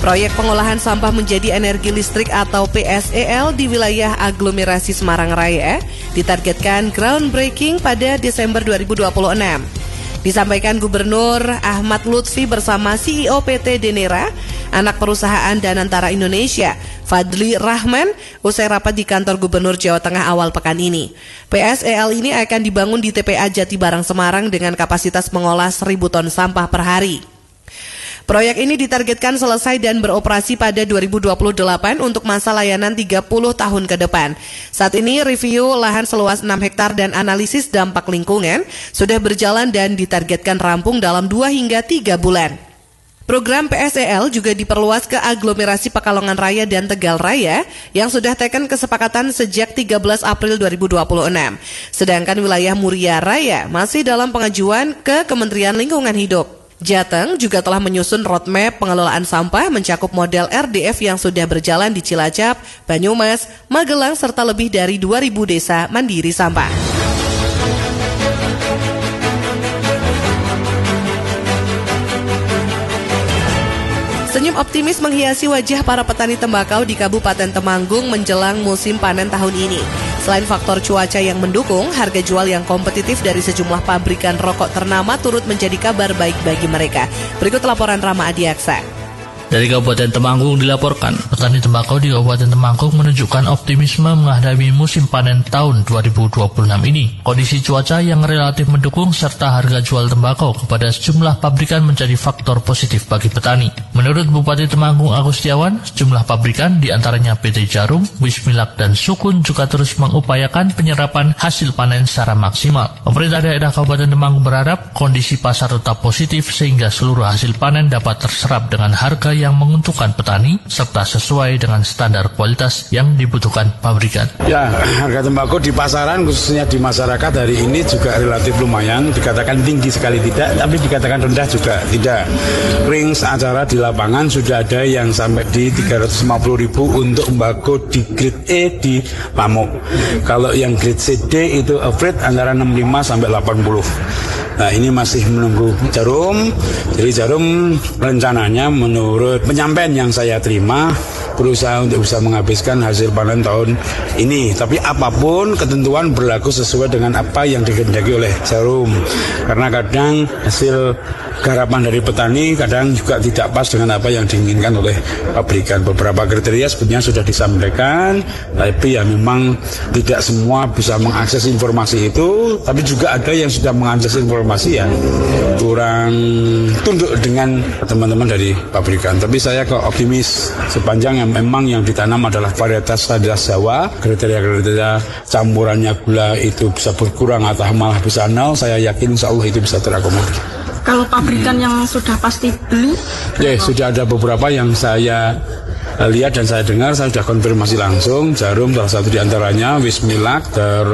Proyek pengolahan sampah menjadi energi listrik atau PSEL di wilayah aglomerasi Semarang Raya ditargetkan groundbreaking pada Desember 2026. Disampaikan Gubernur Ahmad Lutfi bersama CEO PT Denera, anak perusahaan Danantara Indonesia, Fadli Rahman, usai rapat di kantor Gubernur Jawa Tengah awal pekan ini. PSEL ini akan dibangun di TPA Jatibarang Semarang dengan kapasitas mengolah 1.000 ton sampah per hari. Proyek ini ditargetkan selesai dan beroperasi pada 2028 untuk masa layanan 30 tahun ke depan. Saat ini review lahan seluas 6 hektar dan analisis dampak lingkungan sudah berjalan dan ditargetkan rampung dalam 2 hingga 3 bulan. Program PSEL juga diperluas ke aglomerasi Pekalongan Raya dan Tegal Raya yang sudah teken kesepakatan sejak 13 April 2026. Sedangkan wilayah Muria Raya masih dalam pengajuan ke Kementerian Lingkungan Hidup. Jateng juga telah menyusun roadmap pengelolaan sampah mencakup model RDF yang sudah berjalan di Cilacap, Banyumas, Magelang, serta lebih dari 2.000 desa mandiri sampah. Senyum optimis menghiasi wajah para petani tembakau di Kabupaten Temanggung menjelang musim panen tahun ini. Selain faktor cuaca yang mendukung, harga jual yang kompetitif dari sejumlah pabrikan rokok ternama turut menjadi kabar baik bagi mereka. Berikut laporan Rama Adiaksa. Dari Kabupaten Temanggung dilaporkan, petani tembakau di Kabupaten Temanggung menunjukkan optimisme menghadapi musim panen tahun 2026 ini. Kondisi cuaca yang relatif mendukung serta harga jual tembakau kepada sejumlah pabrikan menjadi faktor positif bagi petani. Menurut Bupati Temanggung Agustiawan, sejumlah pabrikan diantaranya PT Jarum, Wismilak, dan Sukun juga terus mengupayakan penyerapan hasil panen secara maksimal. Pemerintah daerah Kabupaten Temanggung berharap kondisi pasar tetap positif sehingga seluruh hasil panen dapat terserap dengan harga yang menguntungkan petani serta sesuai dengan standar kualitas yang dibutuhkan pabrikan. Ya, harga tembakau di pasaran khususnya di masyarakat hari ini juga relatif lumayan, dikatakan tinggi sekali tidak, tapi dikatakan rendah juga tidak. Range acara di lapangan sudah ada yang sampai di 350.000 untuk tembakau di grade E di Pamuk. Kalau yang grade CD itu average antara 65 sampai 80. Nah, ini masih menunggu Jarum. Jadi Jarum rencananya menurut penyampaian yang saya terima berusaha untuk bisa menghabiskan hasil panen tahun ini. Tapi apapun ketentuan berlaku sesuai dengan apa yang dikehendaki oleh Jarum. Karena kadang hasil garapan dari petani kadang juga tidak pas dengan apa yang diinginkan oleh pabrikan. Beberapa kriteria sebetulnya sudah disampaikan, tapi ya memang tidak semua bisa mengakses informasi itu. Tapi juga ada yang sudah mengakses informasi ya kurang tunduk dengan teman-teman dari pabrikan. Tapi saya kok optimis sepanjang yang memang yang ditanam adalah varietas Jawa, kriteria-kriteria campurannya gula itu bisa berkurang atau malah bisa nol, saya yakin insya Allah itu bisa terakomodir. Kalau pabrikan yang sudah pasti beli? Ya, sudah ada beberapa yang saya lihat dan saya dengar, saya sudah konfirmasi langsung. Jarum salah satu diantaranya, Wismilak,